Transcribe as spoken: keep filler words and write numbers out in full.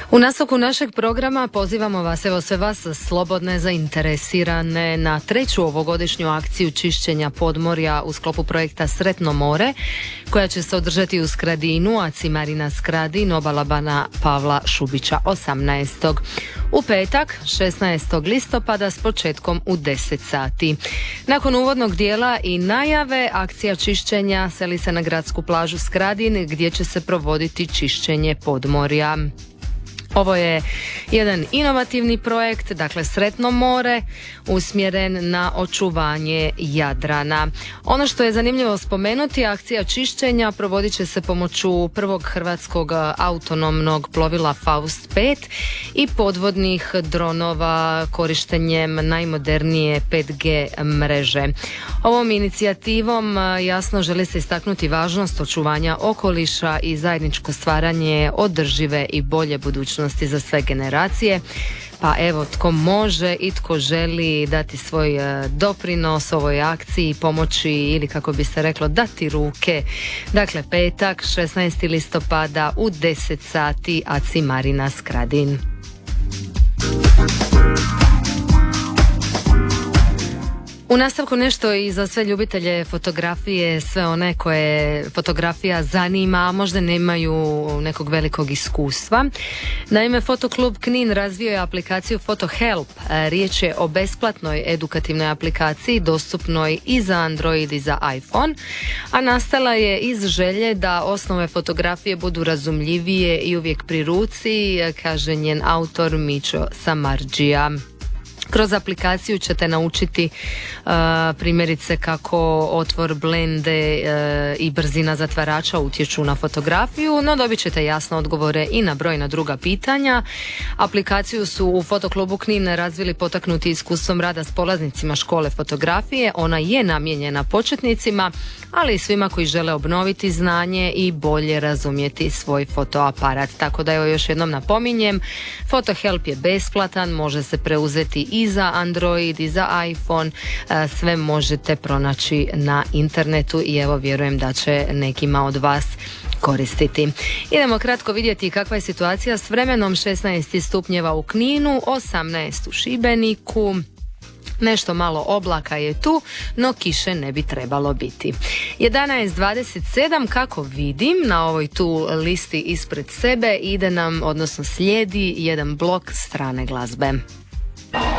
U nastavku našeg programa pozivamo vas, evo sve vas slobodne, zainteresirane na treću ovogodišnju akciju čišćenja podmorja u sklopu projekta Sretno more, koja će se održati u Skradinu, a Cimarina Skradin, obala Bana Pavla Šubića osamnaestog U petak, šesnaestog listopada s početkom u deset sati. Nakon uvodnog dijela i najave, akcija čišćenja seli se na gradsku plažu Skradin, gdje će se provoditi čišćenje podmorja. Ovo je jedan inovativni projekt, dakle Sretno more, usmjeren na očuvanje Jadrana. Ono što je zanimljivo spomenuti, akcija čišćenja provodit će se pomoću prvog hrvatskog autonomnog plovila Faust pet i podvodnih dronova korištenjem najmodernije pet G mreže. Ovom inicijativom jasno želi se istaknuti važnost očuvanja okoliša i zajedničko stvaranje održive i bolje budućnosti za sve generacije. Pa evo, tko može i tko želi dati svoj doprinos ovoj akciji, pomoći ili kako bi se reklo dati ruke. Dakle, petak, šesnaestog listopada u deset sati, a Cimarina Skradin. U nastavku nešto i za sve ljubitelje fotografije, sve one koje fotografija zanima, a možda nemaju nekog velikog iskustva. Naime, Fotoklub Knin razvio je aplikaciju Fotohelp. Riječ je o besplatnoj edukativnoj aplikaciji dostupnoj i za Android i za iPhone, a nastala je iz želje da osnove fotografije budu razumljivije i uvijek pri ruci, kaže njen autor Mićo Samardžija. Kroz aplikaciju ćete naučiti uh, primjerice kako otvor blende uh, i brzina zatvarača utječu na fotografiju, no dobit ćete jasne odgovore i na brojna druga pitanja. Aplikaciju su u Fotoklubu Knin razvili potaknuti iskustvom rada s polaznicima škole fotografije. Ona je namijenjena početnicima, ali i svima koji žele obnoviti znanje i bolje razumjeti svoj fotoaparat. Tako da evo još jednom napominjem, Fotohelp je besplatan, može se preuzeti i za Android i za iPhone, sve možete pronaći na internetu i evo vjerujem da će nekima od vas koristiti. Idemo kratko vidjeti kakva je situacija s vremenom. Šesnaest stupnjeva u Kninu, osamnaest u Šibeniku. Nešto malo oblaka je tu, no kiše ne bi trebalo biti. jedanaest dvadeset sedam, kako vidim na ovoj tu listi ispred sebe, ide nam, odnosno slijedi jedan blok strane glazbe.